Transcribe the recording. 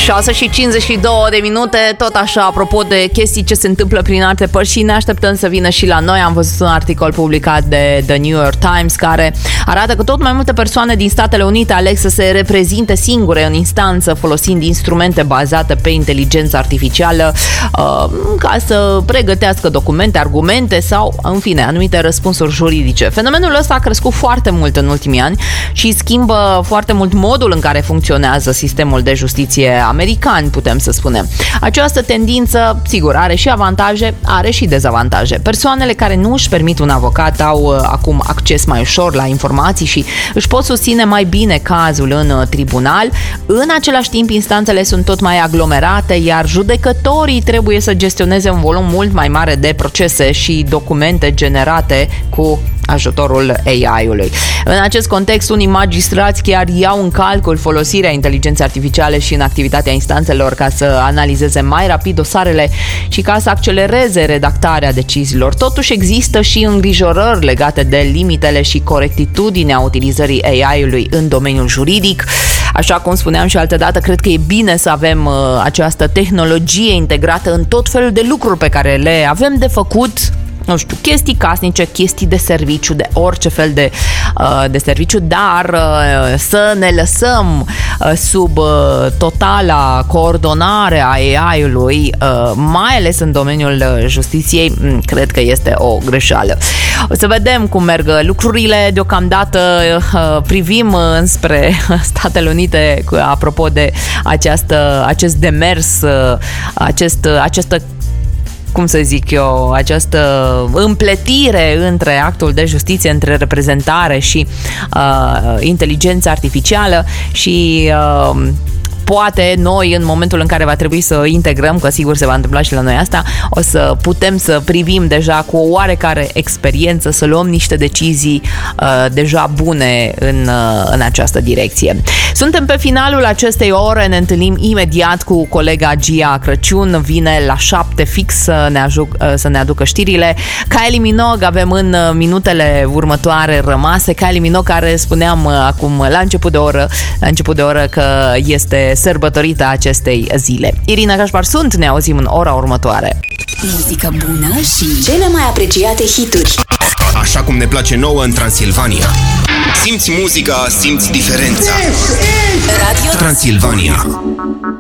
6:52, tot așa, apropo de chestii ce se întâmplă prin alte părți și ne așteptăm să vină și la noi. Am văzut un articol publicat de The New York Times care arată că tot mai multe persoane din Statele Unite aleg să se reprezinte singure în instanță folosind instrumente bazate pe inteligență artificială ca să pregătească documente, argumente sau, în fine, anumite răspunsuri juridice. Fenomenul ăsta a crescut foarte mult în ultimii ani și schimbă foarte mult modul în care funcționează sistemul de justiție american, putem să spunem. Această tendință, sigur, are și avantaje, are și dezavantaje. Persoanele care nu își permit un avocat au acum acces mai ușor la informații și își pot susține mai bine cazul în tribunal. În același timp, instanțele sunt tot mai aglomerate, iar judecătorii trebuie să gestioneze un volum mult mai mare de procese și documente generate cu ajutorul AI-ului. În acest context, unii magistrați chiar iau în calcul folosirea inteligenței artificiale și în activitatea instanțelor ca să analizeze mai rapid dosarele și ca să accelereze redactarea deciziilor. Totuși există și îngrijorări legate de limitele și corectitudinea utilizării AI-ului în domeniul juridic. Așa cum spuneam și altădată, cred că e bine să avem această tehnologie integrată în tot felul de lucruri pe care le avem de făcut, nu știu, chestii casnice, chestii de serviciu, de orice fel de serviciu, dar să ne lăsăm sub totala coordonare a AI-ului, mai ales în domeniul justiției, cred că este o greșeală. O să vedem cum merg lucrurile. Deocamdată privim înspre Statele Unite apropo de acest demers, această cum să zic eu, această împletire între actul de justiție, între reprezentare și inteligența artificială și poate noi, în momentul în care va trebui să integrăm, că sigur se va întâmpla și la noi asta, o să putem să privim deja cu o oarecare experiență, să luăm niște decizii deja bune în această direcție. Suntem pe finalul acestei ore, ne întâlnim imediat cu colega Gia Crăciun, vine la 7 fix să ne aducă știrile. Kylie Minogue avem în minutele următoare rămase. Kylie Minogue, care spuneam acum la început de oră că este sărbătorită acestei zile. Irina Cașpar sunt, ne auzim în ora următoare. Muzică bună și cele mai apreciate hituri. Așa cum ne place nouă în Transilvania. Simți muzica, simți diferența. Radio Transilvania.